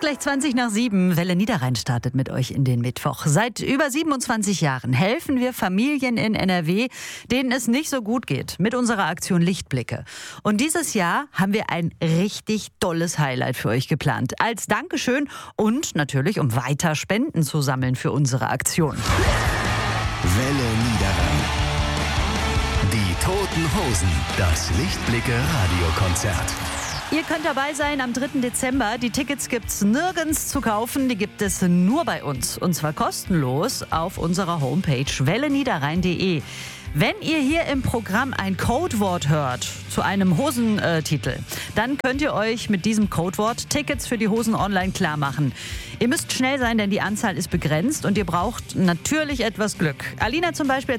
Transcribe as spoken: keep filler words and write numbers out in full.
gleich zwanzig nach sieben. Welle Niederrhein startet mit euch in den Mittwoch. Seit über siebenundzwanzig Jahren helfen wir Familien in N R W, denen es nicht so gut geht, mit unserer Aktion Lichtblicke. Und dieses Jahr haben wir ein richtig dolles Highlight für euch geplant. Als Dankeschön und natürlich, um weiter Spenden zu sammeln für unsere Aktion. Welle Niederrhein. Die Toten Hosen. Das Lichtblicke-Radiokonzert. Ihr könnt dabei sein am dritten Dezember. Die Tickets gibt's nirgends zu kaufen, die gibt es nur bei uns. Und zwar kostenlos auf unserer Homepage welle niederrhein punkt de. Wenn ihr hier im Programm ein Codewort hört zu einem Hosentitel, dann könnt ihr euch mit diesem Codewort Tickets für die Hosen online klar machen. Ihr müsst schnell sein, denn die Anzahl ist begrenzt und ihr braucht natürlich etwas Glück. Alina zum Beispiel